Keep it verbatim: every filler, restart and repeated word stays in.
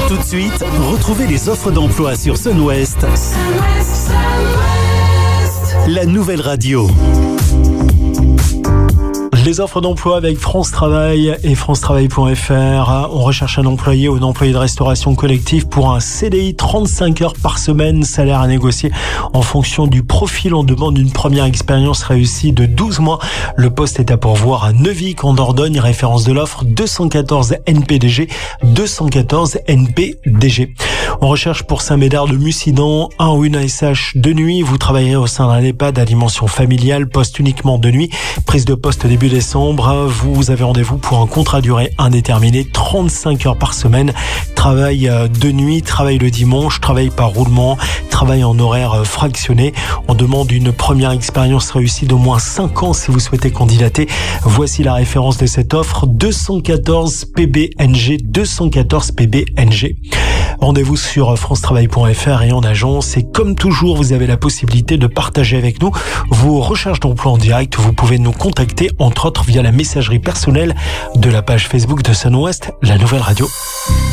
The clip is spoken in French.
Tout de suite, retrouvez les offres d'emploi sur Sun-Ouest, la nouvelle radio. Les offres d'emploi avec France Travail et France Travail point F R. On recherche un employé ou une employée de restauration collective pour un C D I trente-cinq heures par semaine, salaire à négocier en fonction du profil. On demande une première expérience réussie de douze mois. Le poste est à pourvoir à Neuvic en Dordogne. Référence de l'offre deux cent quatorze N P D G, deux cent quatorze N P D G. On recherche pour Saint-Médard de Mussidan un ou une A S H de nuit. Vous travaillerez au sein d'un EHPAD à dimension familiale, poste uniquement de nuit. Prise de poste début décembre. Vous avez rendez-vous pour un contrat durée indéterminé, trente-cinq heures par semaine. Travail de nuit, travail le dimanche, travail par roulement, travail en horaire fractionné. On demande une première expérience réussie d'au moins cinq ans si vous souhaitez candidater. Voici la référence de cette offre, deux cent quatorze P B N G, deux cent quatorze P B N G. Rendez-vous sur France Travail point F R et en agence. Et comme toujours, vous avez la possibilité de partager avec nous vos recherches d'emploi en direct. Vous pouvez nous contacter, entre autres, via la messagerie personnelle de la page Facebook de Sun-Ouest, la nouvelle radio.